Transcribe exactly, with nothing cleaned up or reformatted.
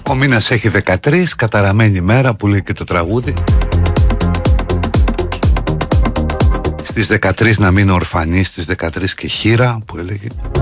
Ο μήνας έχει δεκατρείς, καταραμένη μέρα που λέει και το τραγούδι. Στις δεκατρείς να μείνω ορφανή, στις δεκατρείς και χείρα που έλεγε.